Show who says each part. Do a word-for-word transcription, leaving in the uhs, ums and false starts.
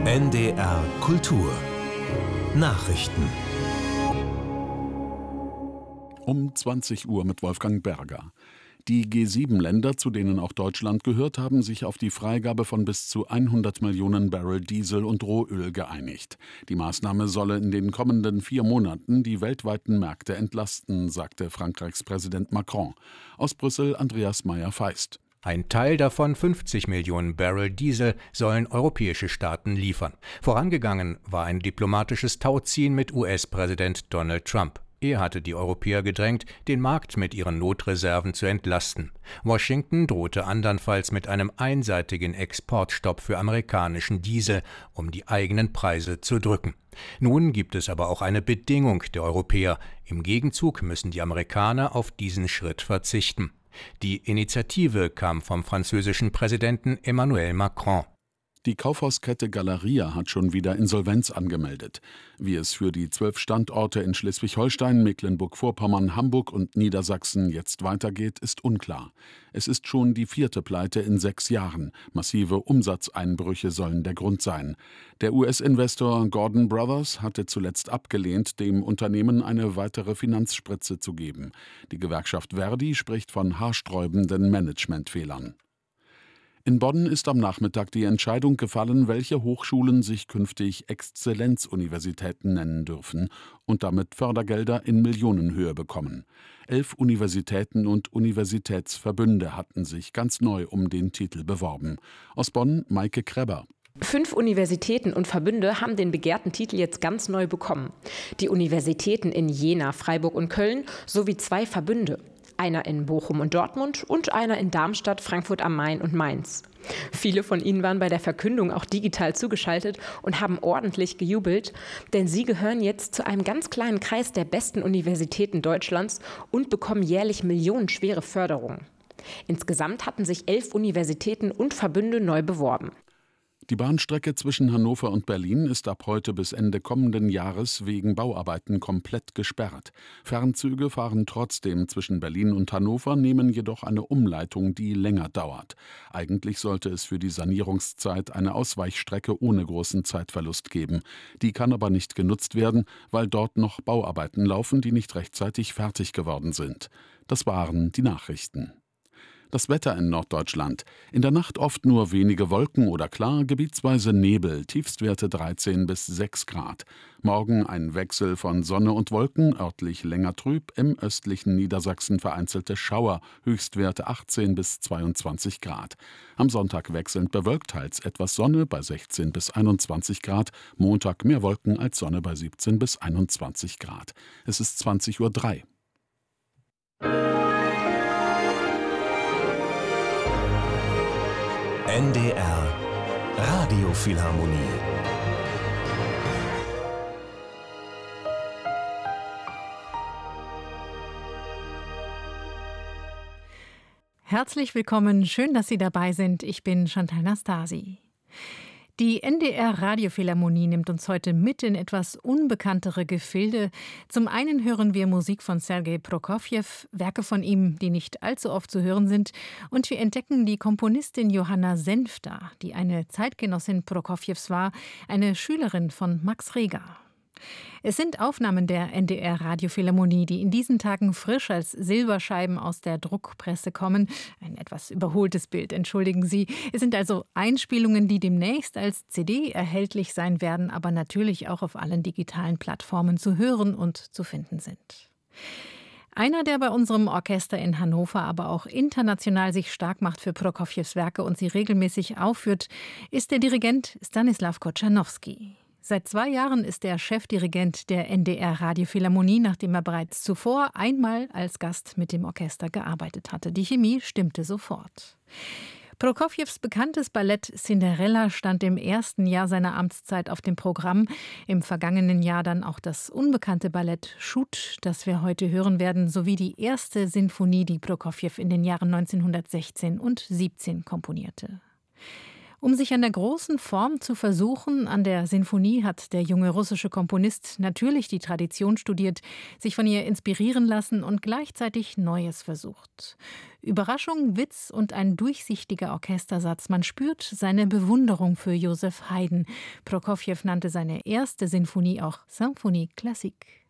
Speaker 1: N D R Kultur Nachrichten
Speaker 2: Um zwanzig Uhr mit Wolfgang Berger. Die G sieben Länder, zu denen auch Deutschland gehört, haben sich auf die Freigabe von bis zu hundert Millionen Barrel Diesel und Rohöl geeinigt. Die Maßnahme solle in den kommenden vier Monaten die weltweiten Märkte entlasten, sagte Frankreichs Präsident Macron. Aus Brüssel Andreas Meyer-Feist.
Speaker 3: Ein Teil davon, fünfzig Millionen Barrel Diesel, sollen europäische Staaten liefern. Vorangegangen war ein diplomatisches Tauziehen mit U S-Präsident Donald Trump. Er hatte die Europäer gedrängt, den Markt mit ihren Notreserven zu entlasten. Washington drohte andernfalls mit einem einseitigen Exportstopp für amerikanischen Diesel, um die eigenen Preise zu drücken. Nun gibt es aber auch eine Bedingung der Europäer. Im Gegenzug müssen die Amerikaner auf diesen Schritt verzichten. Die Initiative kam vom französischen Präsidenten Emmanuel Macron.
Speaker 2: Die Kaufhauskette Galeria hat schon wieder Insolvenz angemeldet. Wie es für die zwölf Standorte in Schleswig-Holstein, Mecklenburg-Vorpommern, Hamburg und Niedersachsen jetzt weitergeht, ist unklar. Es ist schon die vierte Pleite in sechs Jahren. Massive Umsatzeinbrüche sollen der Grund sein. Der U S-Investor Gordon Brothers hatte zuletzt abgelehnt, dem Unternehmen eine weitere Finanzspritze zu geben. Die Gewerkschaft Verdi spricht von haarsträubenden Managementfehlern. In Bonn ist am Nachmittag die Entscheidung gefallen, welche Hochschulen sich künftig Exzellenzuniversitäten nennen dürfen und damit Fördergelder in Millionenhöhe bekommen. Elf Universitäten und Universitätsverbünde hatten sich ganz neu um den Titel beworben. Aus Bonn Maike Krebber.
Speaker 4: Fünf Universitäten und Verbünde haben den begehrten Titel jetzt ganz neu bekommen. Die Universitäten in Jena, Freiburg und Köln sowie zwei Verbünde. Einer in Bochum und Dortmund und einer in Darmstadt, Frankfurt am Main und Mainz. Viele von ihnen waren bei der Verkündung auch digital zugeschaltet und haben ordentlich gejubelt, denn sie gehören jetzt zu einem ganz kleinen Kreis der besten Universitäten Deutschlands und bekommen jährlich millionenschwere Förderungen. Insgesamt hatten sich elf Universitäten und Verbünde neu beworben.
Speaker 2: Die Bahnstrecke zwischen Hannover und Berlin ist ab heute bis Ende kommenden Jahres wegen Bauarbeiten komplett gesperrt. Fernzüge fahren trotzdem zwischen Berlin und Hannover, nehmen jedoch eine Umleitung, die länger dauert. Eigentlich sollte es für die Sanierungszeit eine Ausweichstrecke ohne großen Zeitverlust geben. Die kann aber nicht genutzt werden, weil dort noch Bauarbeiten laufen, die nicht rechtzeitig fertig geworden sind. Das waren die Nachrichten. Das Wetter in Norddeutschland. In der Nacht oft nur wenige Wolken oder klar, gebietsweise Nebel, Tiefstwerte dreizehn bis sechs Grad. Morgen ein Wechsel von Sonne und Wolken, örtlich länger trüb, im östlichen Niedersachsen vereinzelte Schauer, Höchstwerte achtzehn bis zweiundzwanzig Grad. Am Sonntag wechselnd bewölkt, teils etwas Sonne bei sechzehn bis einundzwanzig Grad, Montag mehr Wolken als Sonne bei siebzehn bis einundzwanzig Grad. Es ist zwanzig Uhr drei.
Speaker 1: N D R Radiophilharmonie.
Speaker 5: Herzlich willkommen, schön, dass Sie dabei sind. Ich bin Chantal Nastasi. Die N D R Radiophilharmonie nimmt uns heute mit in etwas unbekanntere Gefilde. Zum einen hören wir Musik von Sergei Prokofjew, Werke von ihm, die nicht allzu oft zu hören sind. Und wir entdecken die Komponistin Johanna Senfter, die eine Zeitgenossin Prokofjews war, eine Schülerin von Max Reger. Es sind Aufnahmen der N D R Radiophilharmonie, die in diesen Tagen frisch als Silberscheiben aus der Druckpresse kommen. Ein etwas überholtes Bild, entschuldigen Sie. Es sind also Einspielungen, die demnächst als C D erhältlich sein werden, aber natürlich auch auf allen digitalen Plattformen zu hören und zu finden sind. Einer, der bei unserem Orchester in Hannover, aber auch international sich stark macht für Prokofjews Werke und sie regelmäßig aufführt, ist der Dirigent Stanislaw Kotschanowski. Seit zwei Jahren ist er Chefdirigent der N D R Radiophilharmonie, nachdem er bereits zuvor einmal als Gast mit dem Orchester gearbeitet hatte. Die Chemie stimmte sofort. Prokofjews bekanntes Ballett Cinderella stand im ersten Jahr seiner Amtszeit auf dem Programm. Im vergangenen Jahr dann auch das unbekannte Ballett Schut, das wir heute hören werden, sowie die erste Sinfonie, die Prokofjew in den Jahren neunzehnhundertsechzehn und siebzehn komponierte. Um sich an der großen Form zu versuchen, an der Sinfonie hat der junge russische Komponist natürlich die Tradition studiert, sich von ihr inspirieren lassen und gleichzeitig Neues versucht. Überraschung, Witz und ein durchsichtiger Orchestersatz. Man spürt seine Bewunderung für Joseph Haydn. Prokofjew nannte seine erste Sinfonie auch Symphonie Classique.